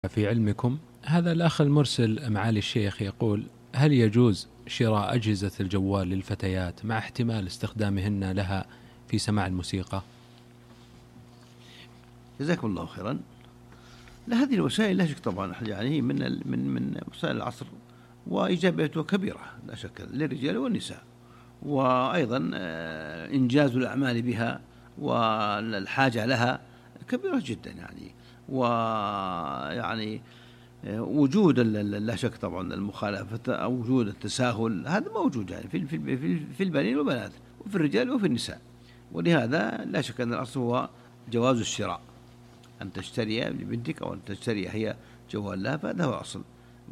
في علمكم. هذا الأخ المرسل معالي الشيخ يقول: هل يجوز شراء أجهزة الجوال للفتيات مع احتمال استخدامهن لها في سماع الموسيقى؟ جزاكم الله خيرا. لا، هذه الوسائل لا شك طبعا يعني من وسائل العصر، وإيجابيتها كبيرة لا شك للرجال والنساء، وأيضا إنجاز الأعمال بها والحاجة لها كبيرة جدا يعني. ويعني وجود لا شك طبعا المخالفة أو وجود التساهل هذا موجود يعني في البنين والبنات وفي الرجال وفي النساء، ولهذا لا شك أن الأصل هو جواز الشراء، أن تشتري لبنتك أو أن تشتري هي جوال لها، فهذا هو الأصل.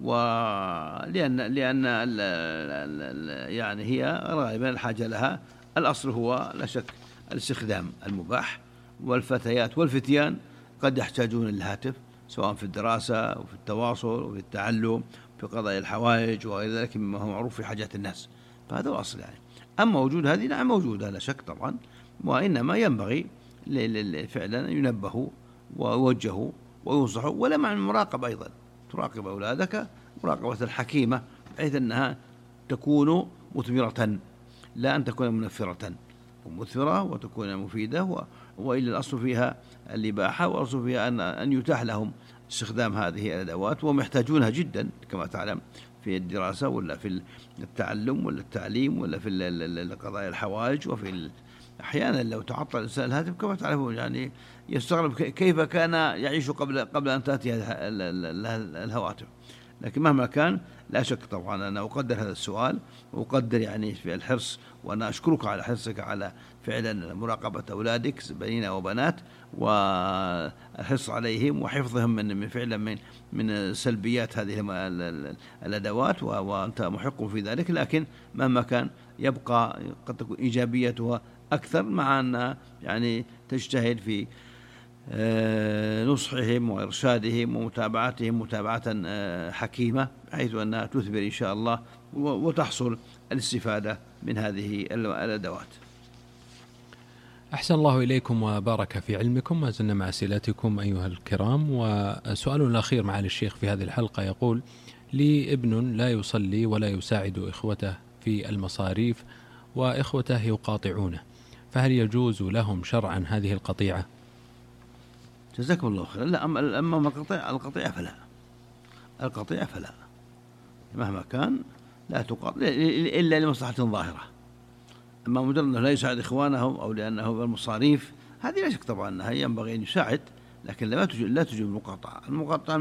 لأن يعني هي غالبا الحاجة لها، الأصل هو لا شك الاستخدام المباح، والفتيات والفتيان قد يحتاجون الهاتف سواء في الدراسة أو في التواصل وفي التعلم في قضاء الحوائج وغير ذلك مما هو معروف في حاجات الناس، فهذا هو الأصل يعني. أما وجود هذه نعم موجودة لا شك طبعا، وإنما ينبغي فعلا ينبهوا ويوجهوا وينصحوا، ولا مع المراقبة أيضا، تراقب أولادك مراقبة الحكيمة بحيث أنها تكون مثمرة لا أن تكون منفرة، ومثمرة وتكون مفيدة، وإلا الأصل فيها الإباحة، والأصل فيها أن يتاح لهم استخدام هذه الأدوات، ومحتاجونها جدا كما تعلم في الدراسة ولا في التعلم ولا التعليم ولا في قضايا الحوائج، وفي أحيانا لو تعطل الإنسان الهاتف كما تعلمون يعني يستغرب كيف كان يعيش قبل أن تأتي الهواتف. لكن مهما كان لا شك طبعا أنا أقدر هذا السؤال، وأقدر يعني في الحرص، وأنا أشكرك على حرصك على فعلا مراقبة أولادك بنين وبنات، والحرص عليهم وحفظهم من فعلا من سلبيات هذه الأدوات، وأنت محق في ذلك. لكن مهما كان يبقى قد تكون إيجابيتها أكثر، مع أن يعني تجتهد في نصحهم وإرشادهم ومتابعتهم متابعة حكيمة، بحيث أنها تثمر إن شاء الله وتحصل الاستفادة من هذه الأدوات. أحسن الله إليكم وبارك في علمكم. ما زلنا مع أسئلتكم أيها الكرام. وسؤال الأخير معالي الشيخ في هذه الحلقة يقول: لي ابن لا يصلي ولا يساعد إخوته في المصاريف، وإخوته يقاطعونه، فهل يجوز لهم شرعا هذه القطيعة؟ جزاكم الله خيرا. لا، أما القطيعة فلا مهما كان لا تقاطع إلا لمصلحة ظاهرة. أما مجرد أنه لا يساعد إخوانه أو لأنه بالمصاريف، هذه لا شك طبعا أنها ينبغي أن يساعد، لكن لا توجد المقاطعة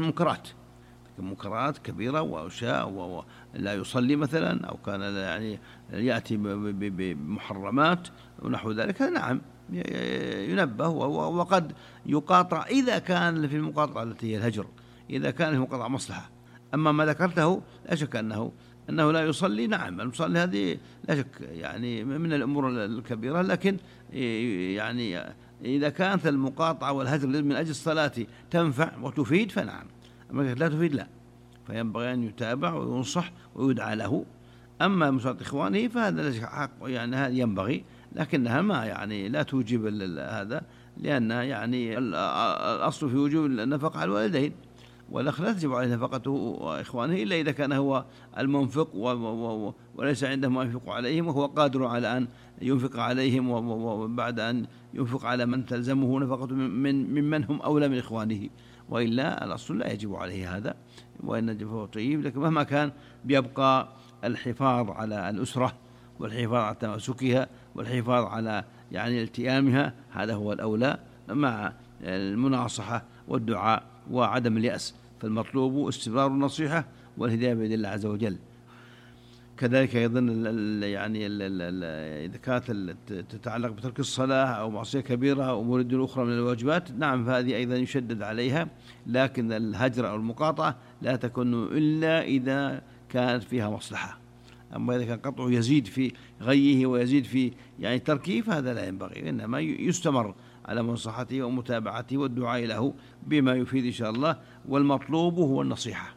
منكرات كبيرة وأشياء، لا يصلي مثلا، أو كان يعني يأتي بمحرمات ونحو ذلك، نعم ينبه، وقد يقاطع إذا كان في المقاطعة التي هي الهجر، إذا كان في المقاطعة مصلحة. أما ما ذكرته لا شك أنه لا يصلي، نعم المصلي هذه لا شك يعني من الأمور الكبيرة، لكن يعني إذا كانت المقاطعة والهجر من أجل الصلاة تنفع وتفيد فنعم، أما لا تفيد لا، فينبغي أن يتابع وينصح ويدعى له. أما مساعدة إخوانه فهذا حق يعني هذا ينبغي، لكنها ما يعني لا توجب هذا، لأن يعني الأصل في وجوب النفقة على الوالدين، والأخ لا تجب عليه نفقته وإخوانه إلا إذا كان هو المنفق وليس عنده ما ينفق عليهم، وهو قادر على أن ينفق عليهم، وبعد أن ينفق على من تلزمه نفقته ممن هم أولى من إخوانه، وإلا الأصل لا يجب عليه هذا، وإن فهو طيب. لكن مهما كان بيبقى الحفاظ على الأسرة، والحفاظ على تماسكها، والحفاظ على يعني التئامها، هذا هو الأولى، مع المناصحة والدعاء وعدم اليأس. فالمطلوب استمرار النصيحة والهداية بيد الله عز وجل. كذلك أيضا يعني إذا كانت تتعلق بترك الصلاة أو معصية كبيرة أو أمور الدين الأخرى من الواجبات، نعم فهذه أيضا يشدد عليها، لكن الهجر أو المقاطعة لا تكون إلا إذا كانت فيها مصلحة. أما إذا كان قطعه يزيد في غيه ويزيد في يعني تركه فهذا لا ينبغي، إنما يستمر على منصحته ومتابعته والدعاء له بما يفيد إن شاء الله، والمطلوب هو النصيحة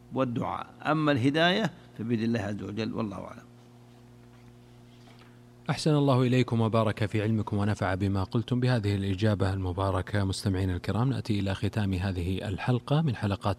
والدعاء، أما الهداية فبيد الله عز وجل، والله أعلم. أحسن الله إليكم وبارك في علمكم ونفع بما قلتم. بهذه الإجابة المباركة مستمعين الكرام نأتي إلى ختام هذه الحلقة من حلقات